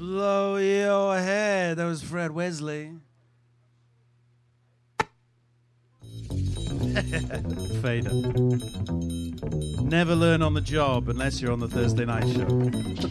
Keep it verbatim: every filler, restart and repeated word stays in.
blow your head. That was Fred Wesley. Fader. Never learn on the job unless you're on the Thursday night show.